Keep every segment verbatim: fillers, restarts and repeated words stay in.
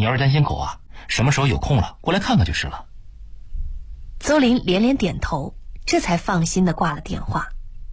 你要是担心狗啊，什么时候有空了过来看看就是了。 邹林连连点头，这才放心地挂了电话。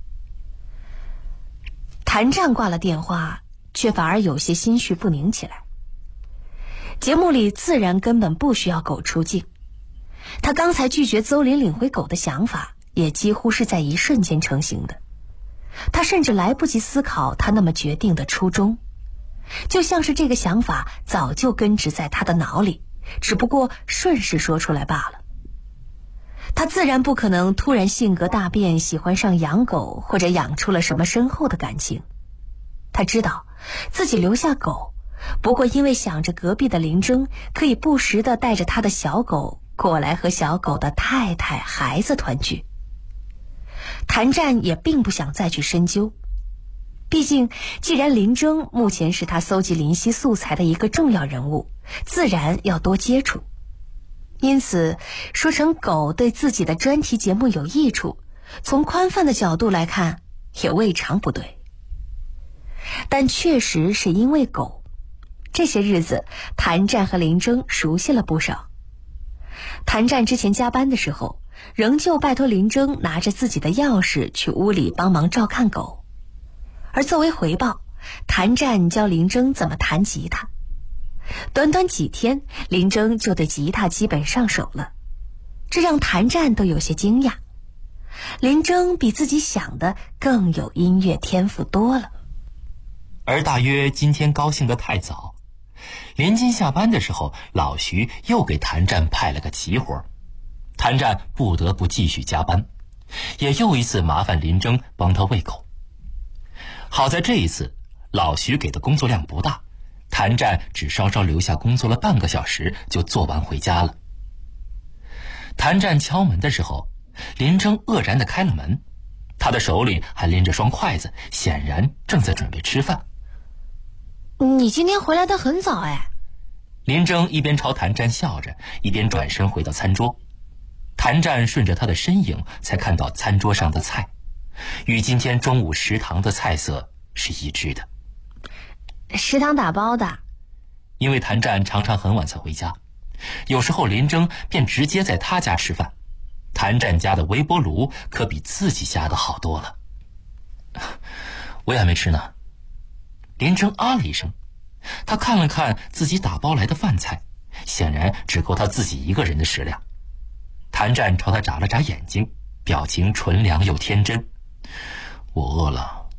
谭战挂了电话，却反而有些心绪不宁起来。节目里自然根本不需要狗出镜，他刚才拒绝邹林领回狗的想法也几乎是在一瞬间成型的。他甚至来不及思考他那么决定的初衷，就像是这个想法早就根植在他的脑里，只不过顺势说出来罢了。他自然不可能突然性格大变，喜欢上养狗，或者养出了什么深厚的感情。他知道自己留下狗，不过因为想着隔壁的林征可以不时地带着他的小狗过来和小狗的太太孩子团聚。谭战也并不想再去深究，毕竟既然林征目前是他搜集林夕素材的一个重要人物，自然要多接触。因此说成狗对自己的专题节目有益处，从宽泛的角度来看也未尝不对。但确实是因为狗，这些日子谭战和林征熟悉了不少。谭战之前加班的时候，仍旧拜托林征拿着自己的钥匙去屋里帮忙照看狗，而作为回报，谭战教林征怎么弹吉他。短短几天，林征就对吉他基本上手了，这让谭战都有些惊讶。林征比自己想的更有音乐天赋多了。 而大约今天高兴得太早，临近下班的时候，老徐又给谭战派了个急活，谭战不得不继续加班，也又一次麻烦林征帮他喂狗。好在这一次老徐给的工作量不大，谭战只稍稍留下工作了半个小时就做完回家了。谭战敲门的时候，林征愕然地开了门，他的手里还拎着双筷子，显然正在准备吃饭。 你今天回来得很早哎。 林征一边朝谭战笑着，一边转身回到餐桌。谭战顺着他的身影才看到餐桌上的菜，与今天中午食堂的菜色是一致的。 食堂打包的。 因为谭战常常很晚才回家，有时候林征便直接在他家吃饭。谭战家的微波炉可比自己家的好多了。我也还没吃呢。林征啊了一声，他看了看自己打包来的饭菜，显然只够他自己一个人的食量。谭战朝他眨了眨眼睛，表情纯良又天真。我饿了。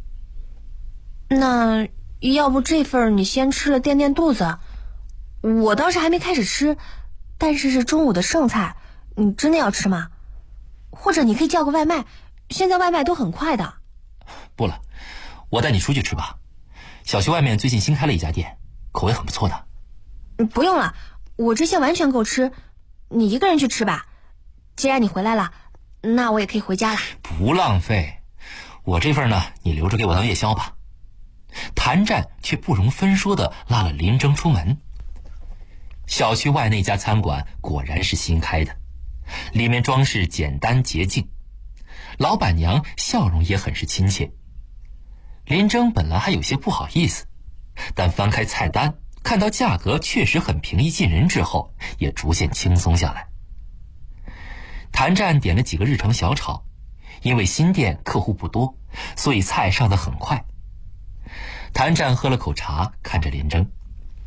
那要不这份你先吃了垫垫肚子？我倒是还没开始吃，但是是中午的剩菜，你真的要吃吗？或者你可以叫个外卖，现在外卖都很快的。 不了，我带你出去吃吧。小区外面最近新开了一家店，口味很不错的。 不用了，我这些完全够吃，你一个人去吃吧。既然你回来了，那我也可以回家了。 不浪费，我这份呢，你留着给我当夜宵吧。谭战却不容分说地拉了林征出门。小区外那家餐馆果然是新开的，里面装饰简单洁净，老板娘笑容也很是亲切。林征本来还有些不好意思，但翻开菜单看到价格确实很平易近人之后，也逐渐轻松下来。谭战点了几个日常小炒，因为新店客户不多，所以菜上得很快。谭战喝了口茶，看着林征，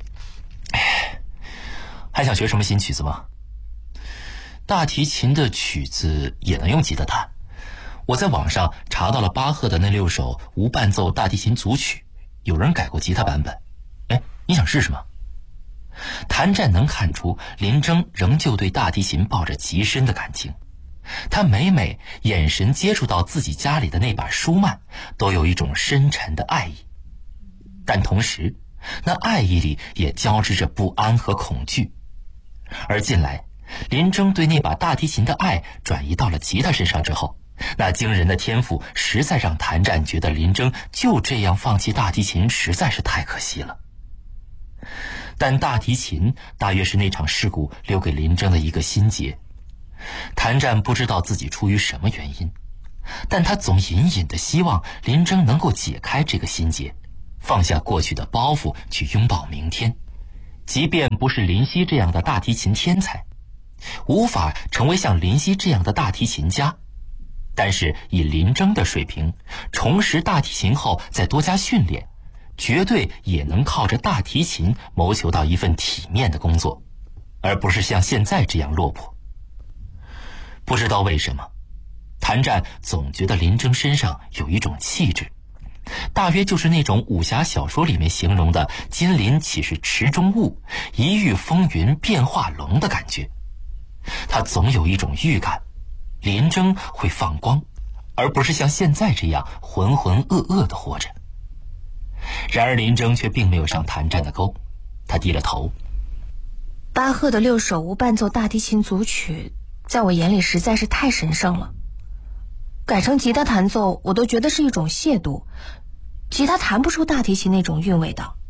还想学什么新曲子吗？大提琴的曲子也能用吉他弹，我在网上查到了巴赫的那六首无伴奏大提琴组曲，有人改过吉他版本。哎，你想试试吗？谭战能看出林征仍旧对大提琴抱着极深的感情，他每每眼神接触到自己家里的那把舒曼，都有一种深沉的爱意，但同时那爱意里也交织着不安和恐惧。而近来林征对那把大提琴的爱转移到了吉他身上之后，那惊人的天赋实在让谭战觉得林征就这样放弃大提琴实在是太可惜了。但大提琴大约是那场事故留给林征的一个心结。谭战不知道自己出于什么原因，但他总隐隐的希望林征能够解开这个心结，放下过去的包袱，去拥抱明天。 即便不是林夕这样的大提琴天才，无法成为像林夕这样的大提琴家，但是以林铮的水平，重拾大提琴后再多加训练，绝对也能靠着大提琴谋求到一份体面的工作，而不是像现在这样落魄。不知道为什么，谭战总觉得林铮身上有一种气质，大约就是那种武侠小说里面形容的金鳞岂是池中物，一遇风云变化龙的感觉。他总有一种预感，林铮会放光，而不是像现在这样浑浑噩噩地活着。然而林铮却并没有上谭战的钩，他低了头。 巴赫的六首无伴奏大提琴组曲在我眼里实在是太神圣了，改成吉他弹奏我都觉得是一种亵渎，吉他弹不出大提琴那种韵味道。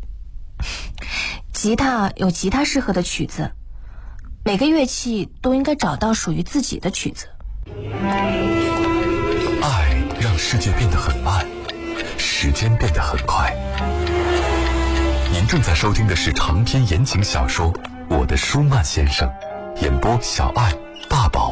吉他有吉他适合的曲子，每个乐器都应该找到属于自己的曲子。 爱让世界变得很慢，时间变得很快。您正在收听的是长篇言情小说《我的舒曼先生》，演播小爱、大宝。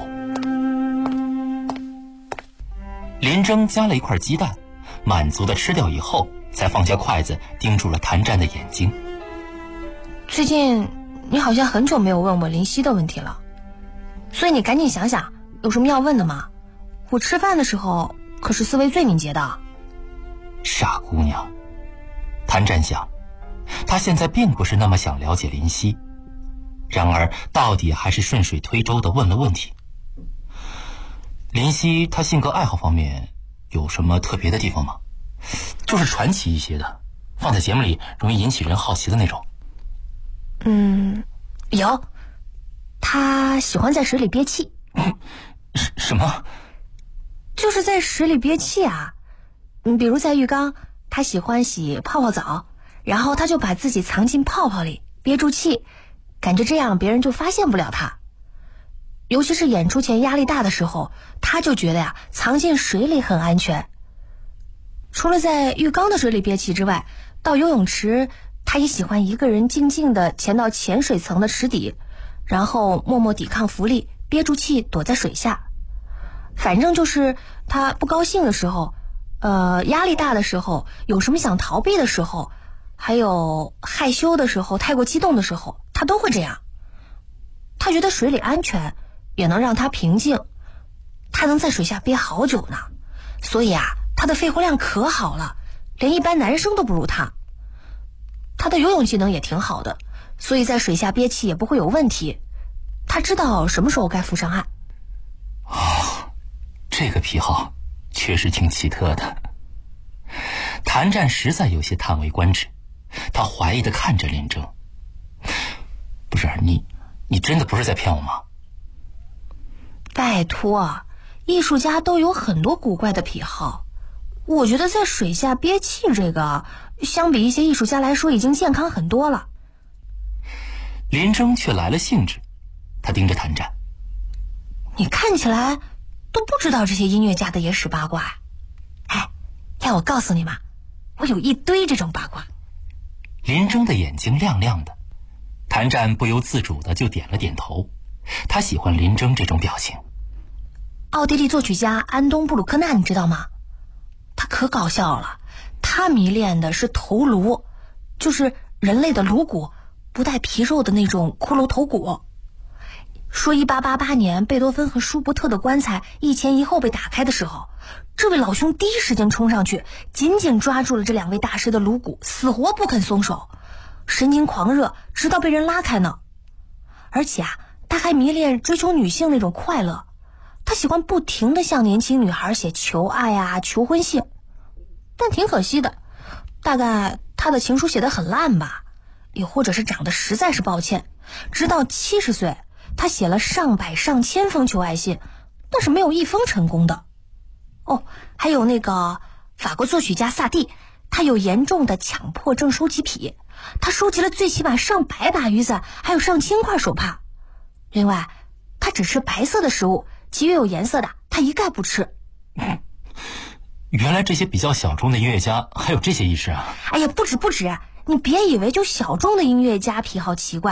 林铮夹了一块鸡蛋，满足地吃掉以后，才放下筷子，盯住了谭战的眼睛。 最近你好像很久没有问我林夕的问题了，所以你赶紧想想有什么要问的吗？我吃饭的时候可是思维最敏捷的。 傻姑娘，谭战想，他现在并不是那么想了解林夕，然而到底还是顺水推舟地问了问题。林夕他性格爱好方面有什么特别的地方吗？就是传奇一些的，放在节目里容易引起人好奇的那种。 嗯，有，他喜欢在水里憋气。 什么？ 就是在水里憋气啊。嗯，比如在浴缸，他喜欢洗泡泡澡，然后他就把自己藏进泡泡里憋住气，感觉这样别人就发现不了他。尤其是演出前压力大的时候，他就觉得呀，藏进水里很安全。除了在浴缸的水里憋气之外，到游泳池他也喜欢一个人静静地潜到浅水层的池底，然后默默抵抗浮力，憋住气躲在水下。反正就是他不高兴的时候，呃，压力大的时候，有什么想逃避的时候，还有害羞的时候，太过激动的时候，他都会这样。他觉得水里安全，也能让他平静，他能在水下憋好久呢。所以啊，他的肺活量可好了，连一般男生都不如他。他的游泳技能也挺好的，所以在水下憋气也不会有问题。他知道什么时候该浮上岸。 哦，这个癖好确实挺奇特的。谭战实在有些叹为观止，他怀疑地看着林铮。不是你你真的不是在骗我吗？ 拜托，艺术家都有很多古怪的癖好，我觉得在水下憋气这个相比一些艺术家来说已经健康很多了。 林铮却来了兴致，他盯着谭战。 你看起来都不知道这些音乐家的野史八卦。哎，要我告诉你吗？我有一堆这种八卦。 林铮的眼睛亮亮的，谭战不由自主的就点了点头。他喜欢林铮这种表情。 奥地利作曲家安东布鲁克纳你知道吗？他可搞笑了，他迷恋的是头颅，就是人类的颅骨，不带皮肉的那种骷髅头骨。说一八八八年贝多芬和舒伯特的棺材一前一后被打开的时候，这位老兄第一时间冲上去，紧紧抓住了这两位大师的颅骨，死活不肯松手，神经狂热，直到被人拉开呢。而且啊，他还迷恋追求女性那种快乐，他喜欢不停地向年轻女孩写求爱啊、求婚信。但挺可惜的，大概他的情书写得很烂吧，也或者是长得实在是抱歉。直到七十岁，他写了上百上千封求爱信，但是没有一封成功的。哦，还有那个法国作曲家萨蒂，他有严重的强迫症收集癖，他收集了最起码上百把雨伞，还有上千块手帕。另外，他只吃白色的食物，其余有颜色的他一概不吃。 原来这些比较小众的音乐家还有这些意识啊！ 哎呀，不止不止， 你别以为就小众的音乐家癖好奇怪。